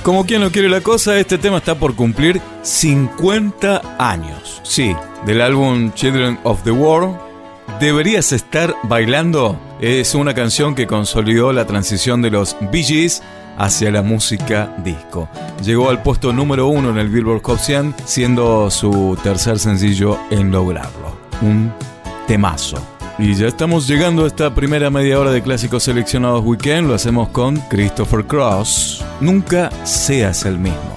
Como quien no quiere la cosa, este tema está por cumplir 50 años. Sí, del álbum Children of the World. Deberías estar bailando es una canción que consolidó la transición de los Bee Gees hacia la música disco. Llegó al puesto número 1 en el Billboard Hot 100, siendo su tercer sencillo en lograrlo. Un temazo. Y ya estamos llegando a esta primera media hora de Clásicos Seleccionados Weekend. Lo hacemos con Christopher Cross. Nunca seas el mismo.